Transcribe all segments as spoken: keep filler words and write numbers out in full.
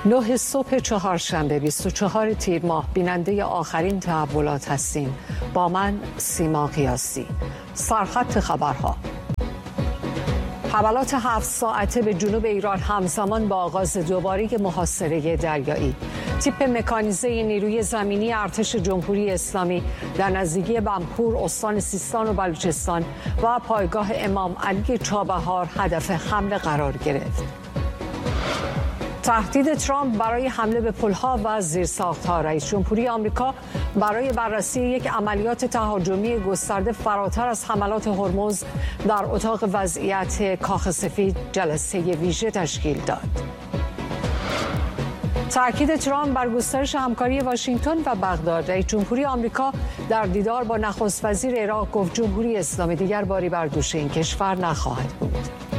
نه صبح چهارشنبه بیست و چهارم تیر ماه بیننده آخرین تحولات هستیم. با من سیما قیاسی. سرخط خبرها: حملات هفت ساعته به جنوب ایران همزمان با آغاز دوباره محاصره دریایی. تیپ مکانیزه نیروی زمینی ارتش جمهوری اسلامی در نزدیکی بمپور استان سیستان و بلوچستان و پایگاه امام علی چابهار هدف حمله قرار گرفت. تهدید ترامپ برای حمله به پل‌ها و زیرساخت‌ها. رئیس جمهوری آمریکا برای بررسی یک عملیات تهاجمی گسترده فراتر از حملات هرمز در اتاق وضعیت کاخ سفید جلسه ویژه تشکیل داد. تاکید ترامپ بر گسترش همکاری واشنگتن و بغداد. رئیس جمهوری آمریکا در دیدار با نخست وزیر عراق گفت جمهوری اسلامی دیگر باری بر دوش این کشور نخواهد بود.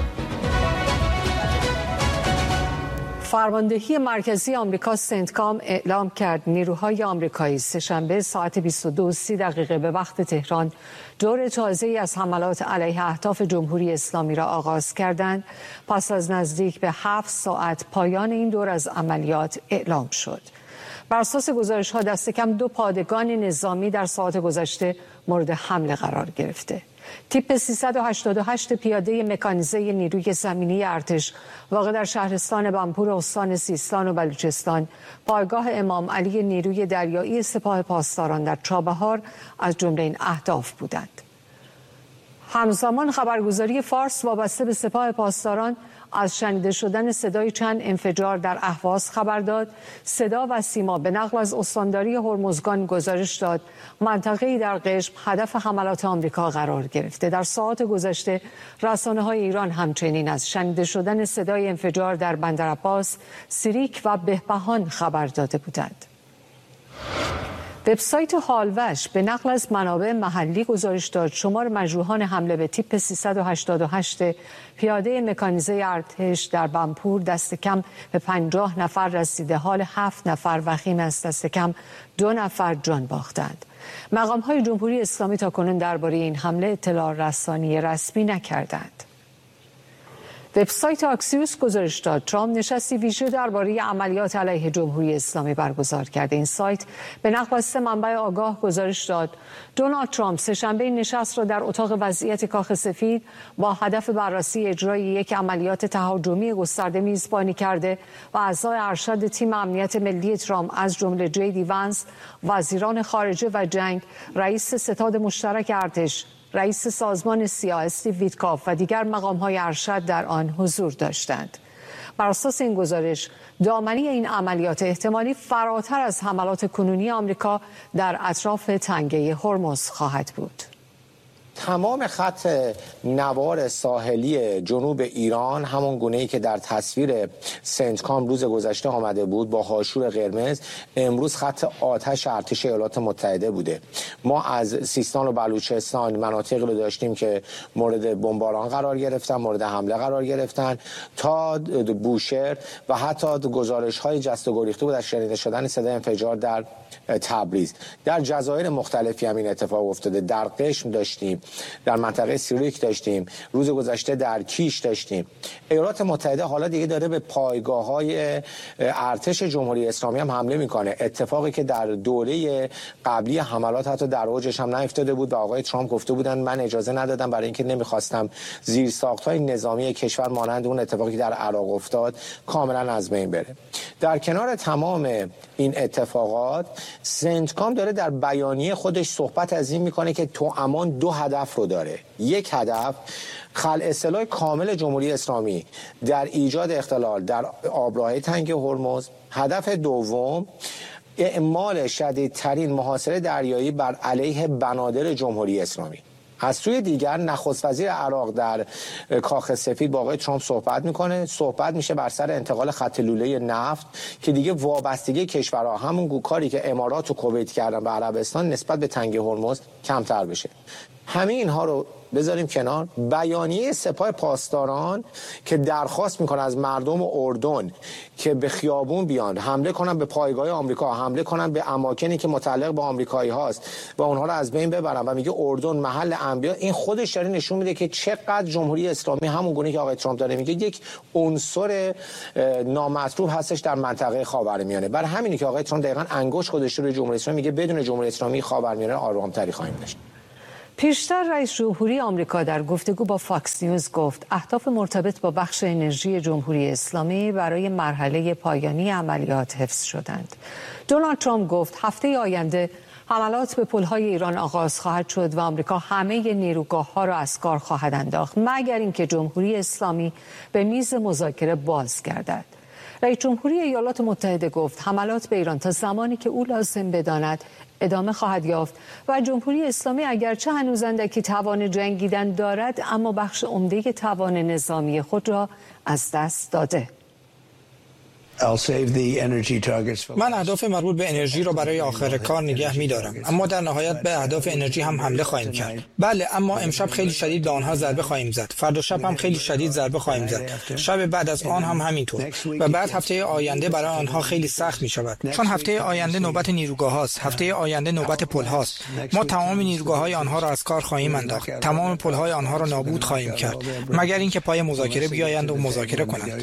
فرماندهی مرکزی آمریکا سنتکام اعلام کرد نیروهای آمریکایی سه‌شنبه ساعت بیست و دو و سی دقیقه به وقت تهران دور تازه‌ای از حملات علیه اهداف جمهوری اسلامی را آغاز کردند. پس از نزدیک به هفت ساعت پایان این دور از عملیات اعلام شد. بر اساس گزارش‌ها دست کم دو پادگان نظامی در ساعات گذشته مورد حمله قرار گرفته. تیپ سیصد و هشتاد و هشت پیاده مکانیزه نیروی زمینی ارتش واقع در شهرستان بمپور استان سیستان و بلوچستان، پایگاه امام علی نیروی دریایی سپاه پاسداران در چابهار از جمله این اهداف بودند. همزمان خبرگزاری فارس وابسته به سپاه پاسداران از شنیده شدن صدای چند انفجار در اهواز خبر داد. صدا و سیما به نقل از استانداری هرمزگان گزارش داد منطقه‌ای در قشم هدف حملات آمریکا قرار گرفته. در ساعات گذشته رسانه‌های ایران همچنین از شنیده شدن صدای انفجار در بندرعباس، سیریک و بهبهان خبر داده بودند. وبسایت هالوش به نقل از منابع محلی گزارش داد شمار مجروحان حمله به تیپ سیصد و هشتاد و هشت پیاده مکانیزه ارتش در بمپور دست کم به پنجاه نفر رسیده. حال هفت نفر وخیم است. دست کم دو نفر جان باختند. مقام‌های جمهوری اسلامی تاکنون درباره این حمله اطلاع رسانی رسمی نکردند. وبسایت آکسیوس گزارش داد ترامپ نشستی ویژه درباره عملیات علیه جمهوری اسلامی برگزار کرده. این سایت به نقل از سه منبع آگاه گزارش داد دونالد ترامپ سه‌شنبه نشست را در اتاق وضعیت کاخ سفید با هدف بررسی اجرای یک عملیات تهاجمی گسترده میزبانی کرده و اعضای ارشد تیم امنیت ملی ترامپ از جمله جی دی ونس، وزیران خارجه و جنگ، رئیس ستاد مشترک ارتش، رئیس سازمان سیا استیو ویتکاف و دیگر مقام‌های ارشد در آن حضور داشتند. بر اساس این گزارش دامنی این عملیات احتمالی فراتر از حملات کنونی آمریکا در اطراف تنگه هرمز خواهد بود. تمام خط نوار ساحلی جنوب ایران همون گونه‌ای که در تصویر سنتکام روز گذشته آمده بود با هاشور قرمز، امروز خط آتش ارتش ایالات متحده بوده. ما از سیستان و بلوچستان مناطقی رو داشتیم که مورد بمباران قرار گرفتن، مورد حمله قرار گرفتن، تا بوشهر و حتی گزارش‌های جست و گریخته بود از شنیده شدن صدای انفجار در تبریز. در جزایر مختلفی هم این اتفاق افتاده. در قشم داشتیم، در منطقه سیریک داشتیم، روز گذشته در کیش داشتیم. ایالات متحده حالا دیگه داره به پایگاه‌های ارتش جمهوری اسلامی هم حمله میکنه. اتفاقی که در دوره قبلی حملات حتی در اوجش هم نیفتاده بود و آقای ترامپ گفته بودن من اجازه ندادم برای اینکه نمیخواستم زیرساخت‌های نظامی کشور مانند اون اتفاقی که در عراق افتاد کاملا از بین بره. در کنار تمام این اتفاقات، سنتکام داره در بیانیه خودش صحبت از این میکنه که توامان دو هدف رو داره. یک هدف خلع سلاح کامل جمهوری اسلامی در ایجاد اختلال در آبراهه تنگ هرمز. هدف دوم اعمال شدیدترین محاصره دریایی بر علیه بنادر جمهوری اسلامی. از سوی دیگر نخست وزیر عراق در کاخ سفید با آقای ترامپ صحبت میکنه. صحبت میشه بر سر انتقال خط لوله نفت که دیگه وابستگی کشورها همون کاری که امارات و کویت کردن به عربستان نسبت به تنگه هرمز کمتر بشه. همه اینها رو بذاریم کنار. بیانیه سپاه پاسداران که درخواست میکنه از مردم اردن که به خیابون بیان، حمله کنن به پایگاه آمریکا، حمله کنن به اماکنی که متعلق به آمریکایی هاست و اونها رو از بین ببرن و میگه اردن محل انبیا، این خودش داره نشون میده که چقدر جمهوری اسلامی همون گونه که آقای ترامپ داره میگه یک عنصر نامطلوب هستش در منطقه خاورمیانه. برای همینه که آقای ترامپ دقیقاً انگشت گذاشته روی جمهوری اسلامی، میگه بدون جمهوری اسلامی خاورمیانه آرام‌تری خواهیم داشت. پیشتر رئیس جمهوری آمریکا در گفتگو با فاکس نیوز گفت اهداف مرتبط با بخش انرژی جمهوری اسلامی برای مرحله پایانی عملیات حفظ شدند. دونالد ترامپ گفت هفته آینده حملات به پل‌های ایران آغاز خواهد شد و آمریکا همه نیروگاه‌ها را از کار خواهد انداخت مگر اینکه جمهوری اسلامی به میز مذاکره باز گردد. رئیس جمهوری ایالات متحده گفت حملات به ایران تا زمانی که او لازم بداند ادامه خواهد یافت و جمهوری اسلامی اگرچه هنوز اندکی توان جنگیدن دارد اما بخش عمده توان نظامی خود را از دست داده. من اهداف مربوط به انرژی را برای آخر کار نگه می‌دارم، اما در نهایت به اهداف انرژی هم حمله خواهیم کرد. بله، اما امشب خیلی شدید به آنها ضربه خواهیم زد. فردا شب هم خیلی شدید ضربه خواهیم زد. شب بعد از آن هم همینطور. و بعد هفته آینده برای آنها خیلی سخت می‌شود. چون هفته آینده نوبت نیروگاه هاست. هفته آینده نوبت پل هاست. ما تمام نیروگاه‌های آنها را از کار خواهیم انداخت. تمام پل‌های آنها را نابود خواهیم کرد. مگر اینکه پای مذاکره بیایند و مذاکره کنند.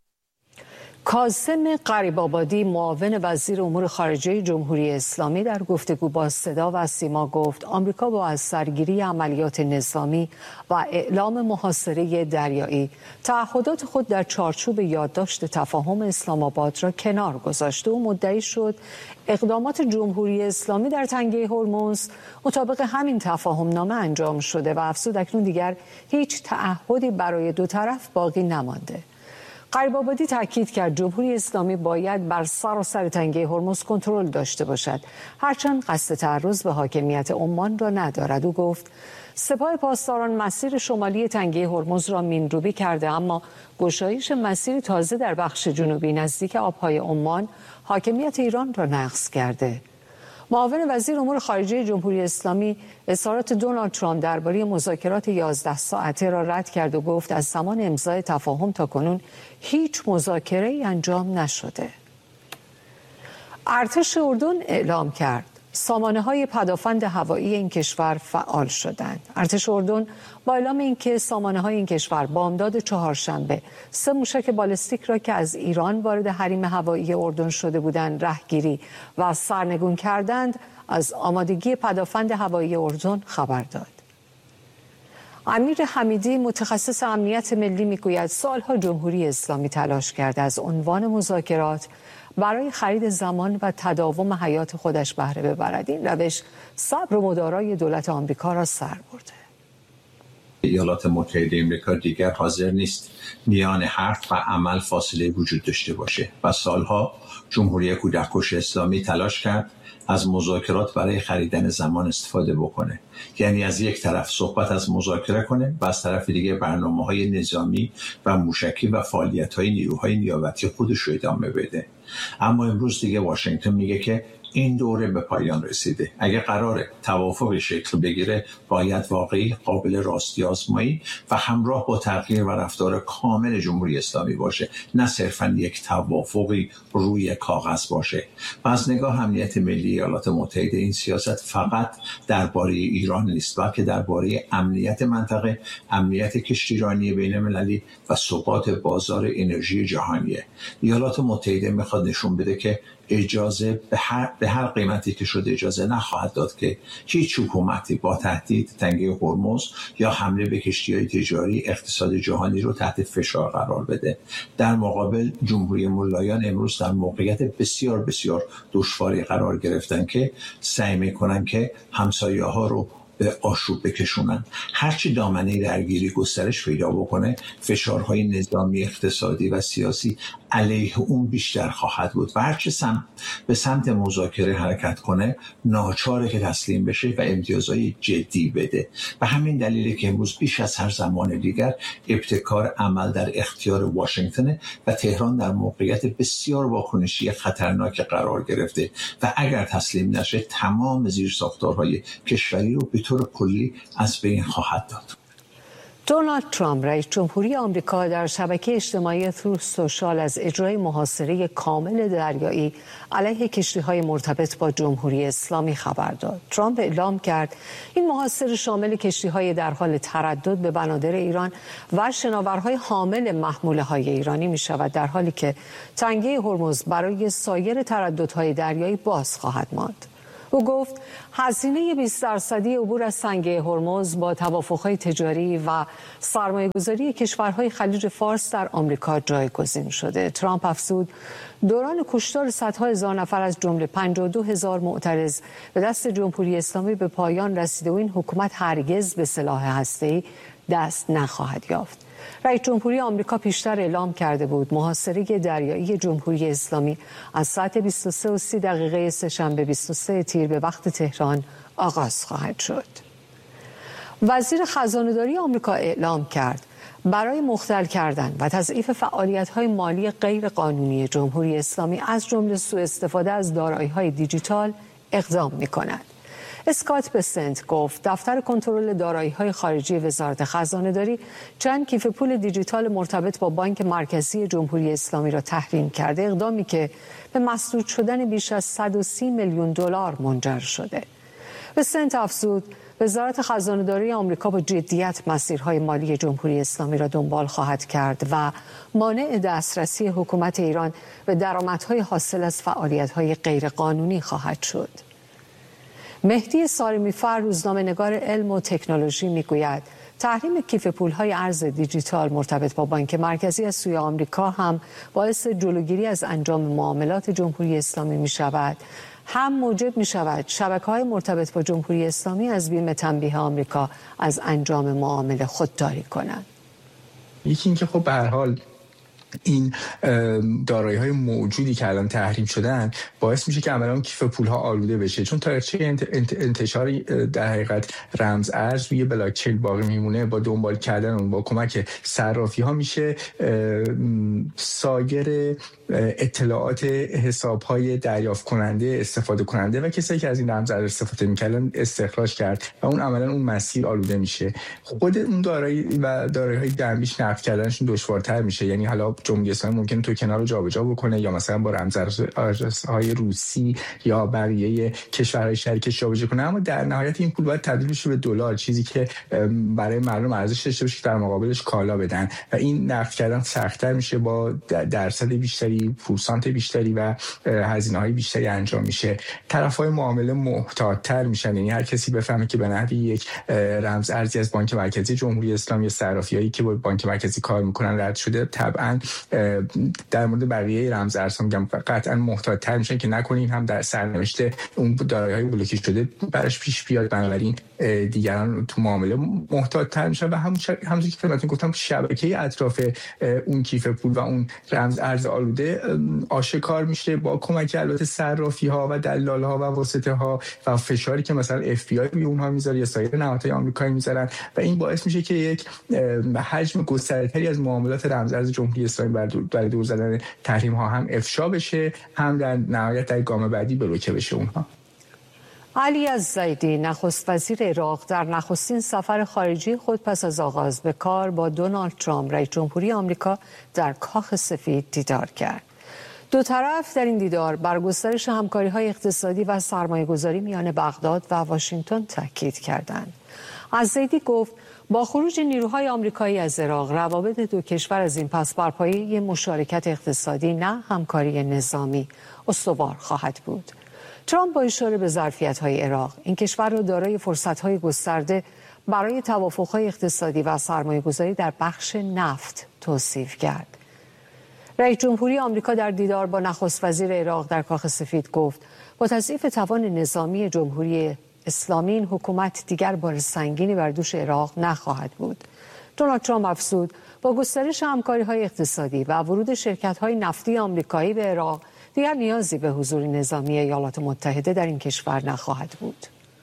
کاظم غریب‌آبادی معاون وزیر امور خارجه جمهوری اسلامی در گفتگو با صدا و سیما گفت آمریکا با از سرگیری عملیات نظامی و اعلام محاصره دریایی تعهدات خود در چارچوب یادداشت تفاهم اسلام آباد را کنار گذاشته و مدعی شد اقدامات جمهوری اسلامی در تنگه هرمز مطابق همین تفاهم نامه انجام شده و افزود اکنون دیگر هیچ تعهدی برای دو طرف باقی نمانده. غریب‌آبادی تاکید کرد جمهوری اسلامی باید بر سراسر تنگه هرمز کنترل داشته باشد هرچند قصد تعرض به حاکمیت عمان را ندارد. او گفت سپاه پاسداران مسیر شمالی تنگه هرمز را مین‌روبی کرده اما گشایش مسیر تازه در بخش جنوبی نزدیک آبهای عمان حاکمیت ایران را نقض کرده. معاون وزیر امور خارجه جمهوری اسلامی اظهارات دونالد ترامپ درباره مذاکرات یازده ساعته را رد کرد و گفت از زمان امضای تفاهم تا کنون هیچ مذاکره‌ای انجام نشده. ارتش اردن اعلام کرد سامانه‌های پدافند هوایی این کشور فعال شدند. ارتش اردن با اعلام اینکه سامانه‌های این کشور بامداد چهارشنبه سه موشک بالستیک را که از ایران وارد حریم هوایی اردن شده بودند رهگیری و سرنگون کردند، از آمادگی پدافند هوایی اردن خبر داد. امیر حمیدی متخصص امنیت ملی میگوید سالها جمهوری اسلامی تلاش کرده از عنوان مذاکرات برای خرید زمان و تداوم حیات خودش بهره ببرد. این روش صبر و مدارای دولت آمریکا را سر برده. ایالات متحده آمریکا دیگر حاضر نیست میان حرف و عمل فاصله وجود داشته باشه و سالها جمهوری کودککش اسلامی تلاش کرد از مذاکرات برای خریدن زمان استفاده بکنه، یعنی از یک طرف صحبت از مذاکره کنه و از طرف دیگه برنامه‌های نظامی و موشکی و فعالیت‌های نیروهای نیابتی خودش رو ادامه بده. اما امروز دیگه واشنگتن میگه که این دوره به پایان رسیده. اگه قراره توافق شکل بگیره باید واقعی، قابل راستی آزمایی و همراه با تغییر و رفتار کامل جمهوری اسلامی باشه، نه صرفا یک توافقی روی کاغذ باشه. و از نگاه امنیت ملی ایالات متحده این سیاست فقط درباره ایران نیست، بلکه درباره امنیت منطقه، امنیت کشتیرانی بین المللی و ثبات بازار انرژی جهانیه. ایالات متحده میخواد نشون بده که اجازه به هر, به هر قیمتی که شده اجازه نخواهد داد که هیچ حکومتی با تهدید تنگه هرمز یا حمله به کشتی‌های تجاری اقتصاد جهانی رو تحت فشار قرار بده. در مقابل جمهوری ملایان امروز در موقعیت بسیار بسیار دشواری قرار گرفتن که سعی میکنن که همسایه‌ها رو به آشوب بکشونن. هرچی دامنه درگیری گسترش پیدا بکنه، فشارهای نظامی، اقتصادی و سیاسی علیه اون بیشتر خواهد بود و هرچه سم به سمت مذاکره حرکت کنه ناچاره که تسلیم بشه و امتیازهای جدی بده. و همین دلیله که امروز بیش از هر زمان دیگر ابتکار عمل در اختیار واشنگتن و تهران در موقعیت بسیار واکنشی خطرناک قرار گرفته و اگر تسلیم نشه تمام زیرساختارهای کشوری رو به طور کلی از بین خواهد داد. دونالد ترامپ رئیس جمهوری آمریکا در شبکه اجتماعی تروث سوشال از اجرای محاصره کامل دریایی علیه کشتی‌های مرتبط با جمهوری اسلامی خبر داد. ترامپ اعلام کرد این محاصره شامل کشتی‌های در حال تردد به بنادر ایران و شناورهای حامل محموله‌های ایرانی می‌شود، در حالی که تنگه هرمز برای سایر ترددهای دریایی باز خواهد ماند. او گفت هزینه بیست درصدی عبور از تنگه هرمز با توافق‌های تجاری و سرمایه‌گذاری کشورهای خلیج فارس در آمریکا جایگزین شده. ترامپ افزود دوران کشتار صدها هزار نفر از جمله پنجاه و دو هزار معترض به دست جمهوری اسلامی به پایان رسیده و این حکومت هرگز به سلاح هسته‌ای دست نخواهد یافت. رئیس جمهوری آمریکا پیشتر اعلام کرده بود محاصره دریایی جمهوری اسلامی از ساعت بیست و سه و سی دقیقه سه‌شنبه بیست و سه تیر به وقت تهران آغاز خواهد شد. وزیر خزانه‌داری آمریکا اعلام کرد برای مختل کردن و تضعیف فعالیت‌های مالی غیرقانونی جمهوری اسلامی از جمله سوء استفاده از دارایی‌های دیجیتال اقدام می‌کند. اسکات بسنت گفت دفتر کنترل دارایی‌های خارجی وزارت خزانه‌داری چند کیف پول دیجیتال مرتبط با بانک مرکزی جمهوری اسلامی را تحریم کرده، اقدامی که به مسدود شدن بیش از صد و سی میلیون دلار منجر شده. بسنت افزود وزارت خزانه‌داری آمریکا با جدیت مسیرهای مالی جمهوری اسلامی را دنبال خواهد کرد و مانع دسترسی حکومت ایران به درآمدهای حاصل از فعالیت‌های غیرقانونی خواهد شد. مهدی سارمی‌فر روزنامه‌نگار علم و تکنولوژی میگوید تحریم کیف پول‌های ارز دیجیتال مرتبط با بانک مرکزی از سوی آمریکا هم باعث جلوگیری از انجام معاملات جمهوری اسلامی می‌شود، هم موجب می‌شود شبکه‌های مرتبط با جمهوری اسلامی از بیم تنبیه آمریکا از انجام معامله خودداری کنند. یکی اینکه خب به هر حال این دارایی‌های موجودی که الان تحریم شدن باعث میشه که عملاً کیف پول‌ها آلوده بشه، چون تاریخچه انتشار در حقیقت رمز ارز روی بلاکچین باقی میمونه. با دنبال کردن اون با کمک صرافی‌ها میشه سایر اطلاعات حساب‌های دریافت کننده، استفاده کننده و کسایی که از این رمز ارز استفاده می‌کردن استخراج کرد و اون عملاً اون مسیر آلوده میشه. خود اون دارایی و دارایی‌های جنبیش نقد کردنشون دشوارتر میشه، یعنی حالا جمهوری اسلامی ممکنه توکن رو جابجا بکنه یا مثلا با رمزارزهای روسی یا بقیه کشورهای شریکش جابجا کنه، اما در نهایت این پول باید تبدیل بشه به دلار، چیزی که برای مردم ارزش داشته باشه که در مقابلش کالا بدن و این نقد کردن سخت‌تر میشه، با درصد بیشتری، پورسانت بیشتری و هزینه‌های بیشتری انجام میشه. طرف‌های معامله محتاط‌تر میشن، یعنی هر کسی بفهمه که به نحوی یک رمز ارزی از بانک مرکزی جمهوری اسلامی یا صرافیایی که با بانک مرکزی کار میکنن رد شده، طبعاً در مورد بقیه رمز ارزها میگم قطعا محتاط‌تر میشن که نکنین هم در سرنوشت اون دارایی‌های بلوکه شده براش پیش بیاد. بنابراین دیگران تو معامله محتاط‌تر میشن و همون همونجوری که خدمتتون گفتم شبکه اطراف اون کیف پول و اون رمز ارز آلوده آشکار میشه با کمک البته صرافی‌ها و دلال‌ها و واسطه‌ها و فشاری که مثلا اف بی آی روی اونها میذاره یا سایر نهادهای آمریکایی میذارن و این باعث میشه که یک حجم گسترده‌تری از معاملات رمز ارز جمهوری اسلامی برای دور زدن تحریم ها هم افشا بشه، هم در نهایت در گام بعدی بلوکه بشه اونها. علی الزیدی نخست وزیر عراق در نخستین سفر خارجی خود پس از آغاز به کار با دونالد ترامپ رئیس جمهوری آمریکا در کاخ سفید دیدار کرد. دو طرف در این دیدار بر گسترش همکاری‌های اقتصادی و سرمایه‌گذاری میان بغداد و واشنگتن تاکید کردند. الزیدی گفت با خروج نیروهای آمریکایی از عراق روابط دو کشور از این پس بر پایه مشارکت اقتصادی نه همکاری نظامی استوار خواهد بود. ترامپ با اشاره به ظرفیت‌های عراق این کشور را دارای فرصت‌های گسترده برای توافق‌های اقتصادی و سرمایه‌گذاری در بخش نفت توصیف کرد. رئیس جمهوری آمریکا در دیدار با نخست وزیر عراق در کاخ سفید گفت با تضعیف توان نظامی جمهوری اسلامی این حکومت دیگر بار سنگینی بر دوش عراق نخواهد بود. دونالد ترامپ افزود با گسترش همکاری‌های اقتصادی و ورود شرکت‌های نفتی آمریکایی به عراق دیگر نیازی به حضور نظامی ایالات متحده در این کشور نخواهد بود.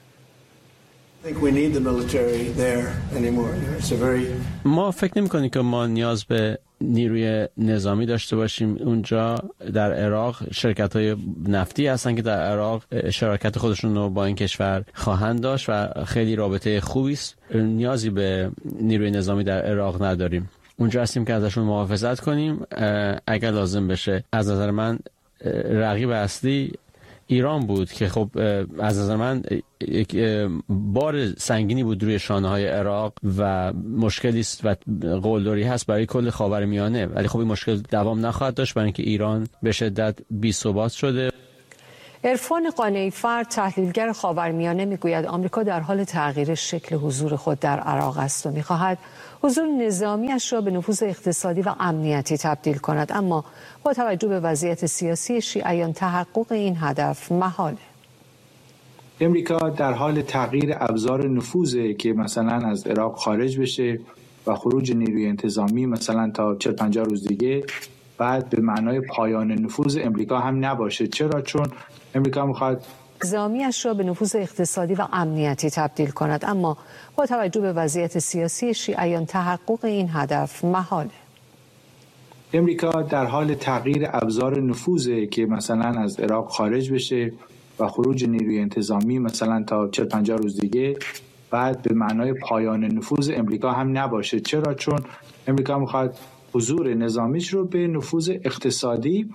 ما فکر نمی‌کنیم که ما نیاز به نیروی نظامی داشته باشیم اونجا. در عراق شرکت‌های نفتی هستن که در عراق شراکت خودشون رو با این کشور خواهند داشت و خیلی رابطه خوبی است. نیازی به نیروی نظامی در عراق نداریم. اونجا هستیم که ازشون محافظت کنیم اگر لازم بشه. از نظر من رقیب اصلی ایران بود که خب از نظر من یک بار سنگینی بود روی شانه‌های عراق و مشکلی است و قلدری هست برای کل خاورمیانه، ولی خب این مشکل دوام نخواهد داشت برای اینکه ایران به شدت بی‌ثبات شده. عرفان قانعی فرد تحلیلگر خاورمیانه میگوید آمریکا در حال تغییر شکل حضور خود در عراق است و میخواهد حضور نظامیش را به نفوذ اقتصادی و امنیتی تبدیل کند، اما با توجه به وضعیت سیاسی شیعیان تحقق این هدف محاله. امریکا در حال تغییر ابزار نفوذه که مثلا از عراق خارج بشه و خروج نیروی انتظامی مثلا تا چهل پنجاه روز دیگه بعد به معنای پایان نفوذ امریکا هم نباشه. چرا؟ چون امریکا میخواد نظامیش را به نفوذ اقتصادی و امنیتی تبدیل کند، اما با توجه به وضعیت سیاسی شیعیان تحقق این هدف محاله. امریکا در حال تغییر ابزار نفوذه که مثلا از عراق خارج بشه و خروج نیروی انتظامی مثلا تا چهل پنجاه روز دیگه بعد به معنای پایان نفوذ امریکا هم نباشه. چرا؟ چون امریکا میخواد حضور نظامیش رو به نفوذ اقتصادی